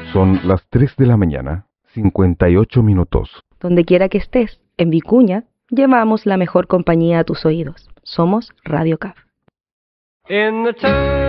Son las 3 de la mañana, 58 minutos. Donde quiera que estés, en Vicuña, llevamos la mejor compañía a tus oídos. Somos Radio CAF.